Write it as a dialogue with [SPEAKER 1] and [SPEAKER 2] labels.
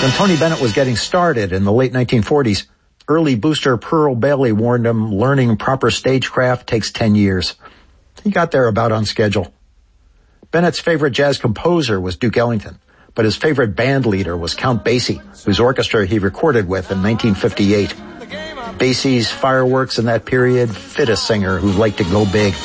[SPEAKER 1] When Tony Bennett was getting started in the late 1940s, early booster Pearl Bailey warned him learning proper stagecraft takes 10 years. He got there about on schedule. Bennett's favorite jazz composer was Duke Ellington, but his favorite band leader was Count Basie, whose orchestra he recorded with in 1958. Basie's fireworks in that period fit a singer who liked to go big.